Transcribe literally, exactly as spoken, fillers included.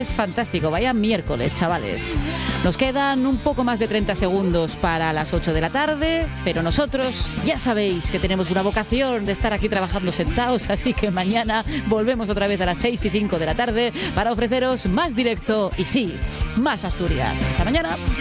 Es fantástico, vaya miércoles, chavales. Nos quedan un poco más de treinta segundos para las ocho de la tarde, pero nosotros ya sabéis que tenemos una vocación de estar aquí trabajando sentados, así que mañana volvemos otra vez a las seis y cinco de la tarde para ofreceros más directo y sí, más Asturias. Hasta mañana.